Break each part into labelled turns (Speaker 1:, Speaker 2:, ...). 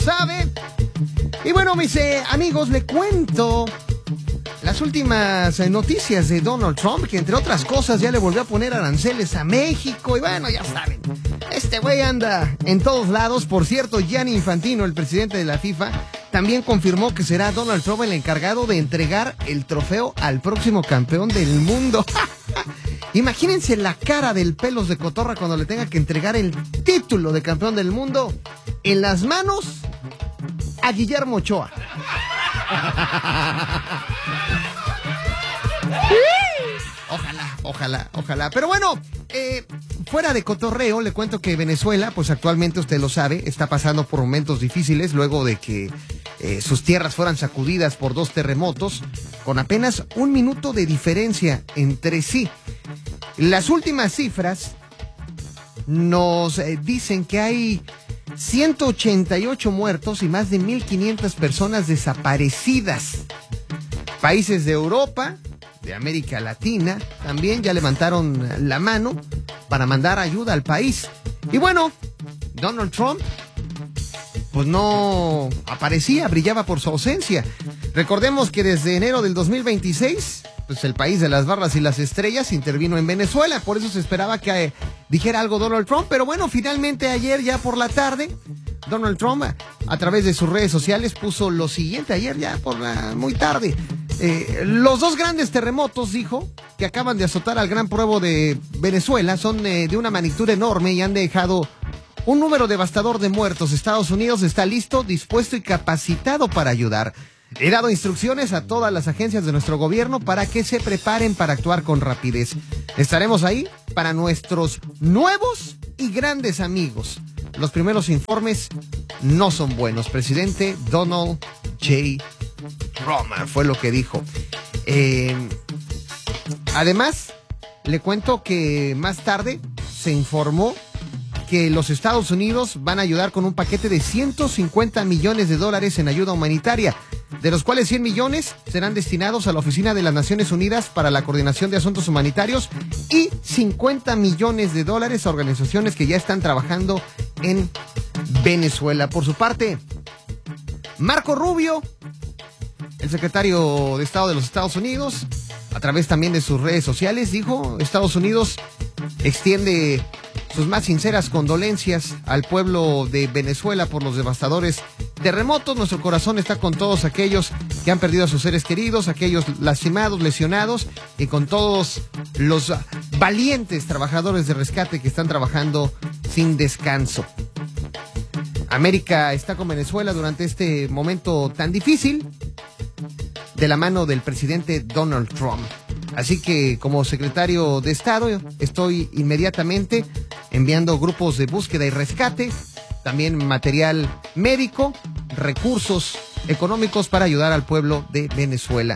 Speaker 1: ¿Sabe? Y bueno, mis amigos, le cuento las últimas noticias de Donald Trump, que entre otras cosas ya le volvió a poner aranceles a México. Y bueno, ya saben, este güey anda en todos lados. Por cierto, Gianni Infantino, el presidente de la FIFA, también confirmó que será Donald Trump el encargado de entregar el trofeo al próximo campeón del mundo. Imagínense la cara del Pelos de Cotorra cuando le tenga que entregar el título de campeón del mundo en las manos a Guillermo Ochoa. Ojalá. Pero bueno, fuera de cotorreo, le cuento que Venezuela, pues actualmente usted lo sabe, está pasando por momentos difíciles luego de que sus tierras fueran sacudidas por 2 terremotos, con apenas 1 minuto de diferencia entre sí. Las últimas cifras nos dicen que hay 188 muertos y más de 1,500 personas desaparecidas. Países de Europa, de América Latina, también ya levantaron la mano para mandar ayuda al país. Y bueno, Donald Trump, pues no aparecía, brillaba por su ausencia. Recordemos que desde enero del 2026, pues el país de las barras y las estrellas intervino en Venezuela. Por eso se esperaba que dijera algo Donald Trump. Pero bueno, finalmente ayer ya por la tarde, Donald Trump a través de sus redes sociales puso lo siguiente. Ayer ya por la muy tarde. Los 2 grandes terremotos, dijo, que acaban de azotar al gran pueblo de Venezuela son de una magnitud enorme y han dejado un número devastador de muertos. Estados Unidos está listo, dispuesto y capacitado para ayudar. He dado instrucciones a todas las agencias de nuestro gobierno para que se preparen para actuar con rapidez. Estaremos ahí para nuestros nuevos y grandes amigos. Los primeros informes no son buenos. Presidente Donald J. Trump fue lo que dijo. Además, le cuento que más tarde se informó que los Estados Unidos van a ayudar con un paquete de $150 millones en ayuda humanitaria, de los cuales 100 millones serán destinados a la Oficina de las Naciones Unidas para la Coordinación de Asuntos Humanitarios y $50 millones a organizaciones que ya están trabajando en Venezuela. Por su parte, Marco Rubio, el secretario de Estado de los Estados Unidos, a través también de sus redes sociales, dijo: Estados Unidos extiende sus más sinceras condolencias al pueblo de Venezuela por los devastadores terremotos. Nuestro corazón está con todos aquellos que han perdido a sus seres queridos, aquellos lastimados, lesionados, y con todos los valientes trabajadores de rescate que están trabajando sin descanso. América está con Venezuela durante este momento tan difícil, de la mano del presidente Donald Trump. Así que como secretario de Estado estoy inmediatamente enviando grupos de búsqueda y rescate, también material médico, recursos económicos para ayudar al pueblo de Venezuela.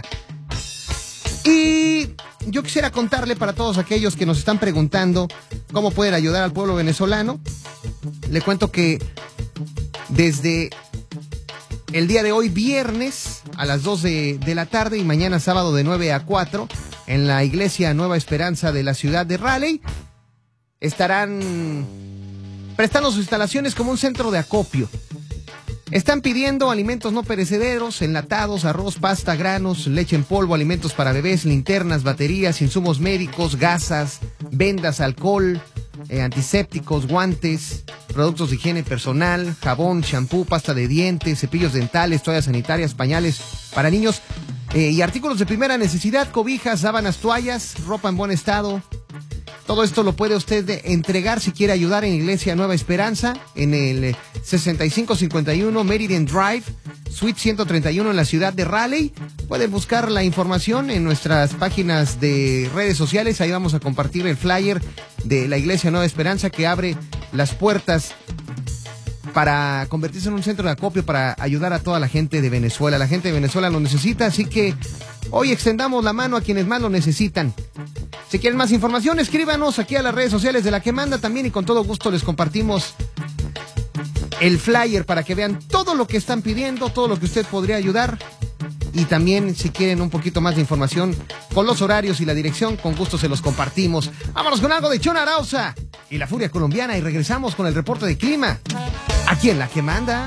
Speaker 1: Y yo quisiera contarle, para todos aquellos que nos están preguntando cómo pueden ayudar al pueblo venezolano, le cuento que desde el día de hoy, viernes, a las 2 de la tarde, y mañana sábado de 9 a 4, en la iglesia Nueva Esperanza de la ciudad de Raleigh, estarán prestando sus instalaciones como un centro de acopio. Están pidiendo alimentos no perecederos, enlatados, arroz, pasta, granos, leche en polvo, alimentos para bebés, linternas, baterías, insumos médicos, gasas, vendas, alcohol, antisépticos, guantes, productos de higiene personal, jabón, shampoo, pasta de dientes, cepillos dentales, toallas sanitarias, pañales para niños y artículos de primera necesidad, cobijas, sábanas, toallas, ropa en buen estado. Todo esto lo puede usted entregar si quiere ayudar en Iglesia Nueva Esperanza, en el 6551 Meridian Drive, Suite 131 en la ciudad de Raleigh. Pueden buscar la información en nuestras páginas de redes sociales. Ahí vamos a compartir el flyer de la Iglesia Nueva Esperanza, que abre las puertas para convertirse en un centro de acopio para ayudar a toda la gente de Venezuela. La gente de Venezuela lo necesita, así que hoy extendamos la mano a quienes más lo necesitan. Si quieren más información, escríbanos aquí a las redes sociales de La Que Manda también, y con todo gusto les compartimos el flyer para que vean todo lo que están pidiendo, todo lo que usted podría ayudar. Y también, si quieren un poquito más de información con los horarios y la dirección, con gusto se los compartimos. Vámonos con algo de Chona Arauza y la Furia Colombiana, y regresamos con el reporte de clima aquí en La Que Manda.